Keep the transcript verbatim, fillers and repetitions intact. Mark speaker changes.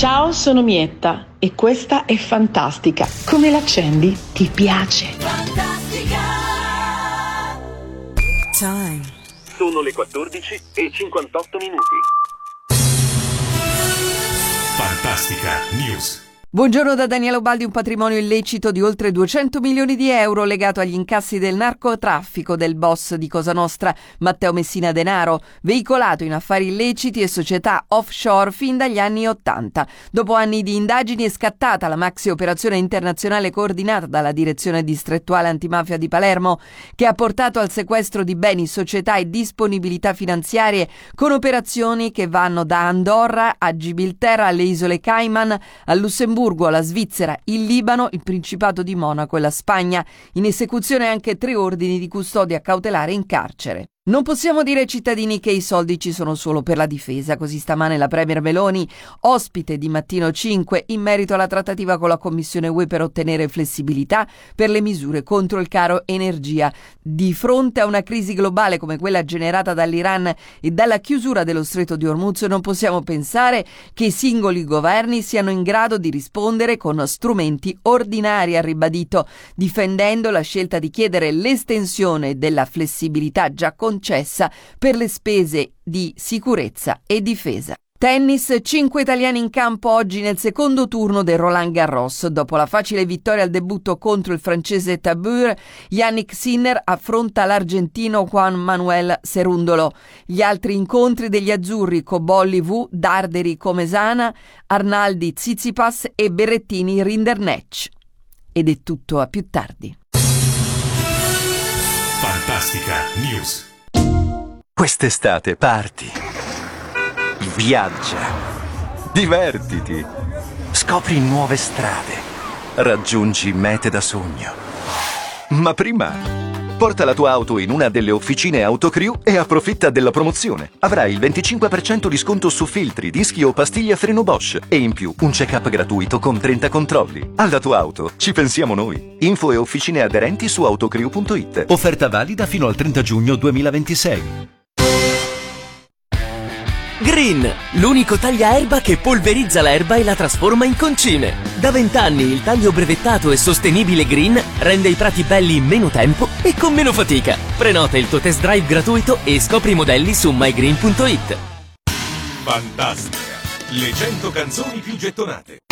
Speaker 1: Ciao, sono Mietta e questa è Fantastica. Come l'accendi? Ti piace?
Speaker 2: Fantastica.
Speaker 3: Time.
Speaker 4: Sono le quattordici e cinquantotto minuti.
Speaker 5: Fantastica News.
Speaker 3: Buongiorno da Daniela Ubaldi. Un patrimonio illecito di oltre duecento milioni di euro legato agli incassi del narcotraffico del boss di Cosa Nostra, Matteo Messina Denaro, veicolato in affari illeciti e società offshore fin dagli anni Ottanta. Dopo anni di indagini è scattata la maxi operazione internazionale coordinata dalla Direzione Distrettuale Antimafia di Palermo, che ha portato al sequestro di beni, società e disponibilità finanziarie, con operazioni che vanno da Andorra a Gibilterra, alle Isole Cayman, a Lussemburgo, alla Svizzera, il Libano, il Principato di Monaco e la Spagna. In esecuzione anche tre ordini di custodia cautelare in carcere. Non possiamo dire ai cittadini che i soldi ci sono solo per la difesa, così stamane la Premier Meloni, ospite di Mattino cinque, in merito alla trattativa con la Commissione U E per ottenere flessibilità per le misure contro il caro energia. Di fronte a una crisi globale come quella generata dall'Iran e dalla chiusura dello Stretto di Hormuz, non possiamo pensare che i singoli governi siano in grado di rispondere con strumenti ordinari, ha ribadito, difendendo la scelta di chiedere l'estensione della flessibilità già concessa per le spese di sicurezza e difesa. Tennis, cinque italiani in campo oggi nel secondo turno del Roland Garros. Dopo la facile vittoria al debutto contro il francese Tabur, Yannick Sinner affronta l'argentino Juan Manuel Cerundolo. Gli altri incontri degli azzurri: Cobolli Wu, Darderi Comesana, Arnaldi Tsitsipas e Berrettini Rinderknech. Ed è tutto, a più tardi.
Speaker 5: Fantastica News.
Speaker 6: Quest'estate parti, viaggia, divertiti, scopri nuove strade, raggiungi mete da sogno. Ma prima, porta la tua auto in una delle officine Autocrew e approfitta della promozione. Avrai il venticinque per cento di sconto su filtri, dischi o pastiglie a freno Bosch e in più un check-up gratuito con trenta controlli. Alla tua auto ci pensiamo noi. Info e officine aderenti su autocrew punto it.
Speaker 7: Offerta valida fino al trenta giugno duemilaventisei.
Speaker 8: Green, l'unico tagliaerba che polverizza l'erba e la trasforma in concime. Da vent'anni il taglio brevettato e sostenibile Green rende i prati belli in meno tempo e con meno fatica. Prenota il tuo test drive gratuito e scopri i modelli su my green punto it.
Speaker 5: Fantastica. Le cento canzoni più gettonate.